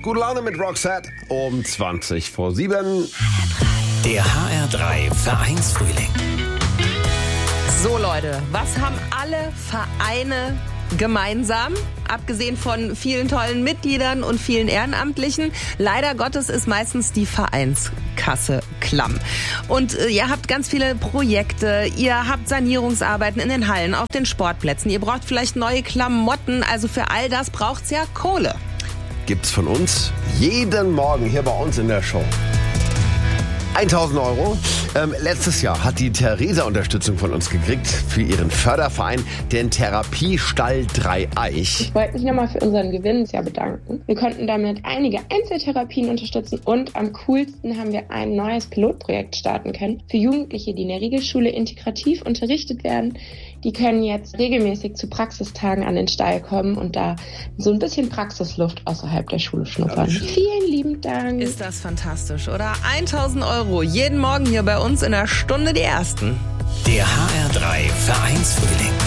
Gute Laune mit Roxette um 20:07. Der HR3 Vereinsfrühling. So Leute, was haben alle Vereine gemeinsam? Abgesehen von vielen tollen Mitgliedern und vielen Ehrenamtlichen. Leider Gottes ist meistens die Vereinskasse klamm. Und ihr habt ganz viele Projekte, ihr habt Sanierungsarbeiten in den Hallen, auf den Sportplätzen. Ihr braucht vielleicht neue Klamotten, also für all das braucht's ja Kohle. Gibt's von uns jeden Morgen hier bei uns in der Show. 1.000 Euro. Letztes Jahr hat die Theresa Unterstützung von uns gekriegt für ihren Förderverein, den Therapiestall Dreieich. Ich wollte mich nochmal für unseren Gewinn sehr bedanken. Wir konnten damit einige Einzeltherapien unterstützen und am coolsten haben wir ein neues Pilotprojekt starten können für Jugendliche, die in der Regelschule integrativ unterrichtet werden. Die können jetzt regelmäßig zu Praxistagen an den Stall kommen und da so ein bisschen Praxisluft außerhalb der Schule schnuppern. Vielen lieben Dank. Ist das fantastisch, oder? 1.000 Euro jeden Morgen hier bei uns in der Stunde die Ersten. Der HR3 Vereinsfrühling.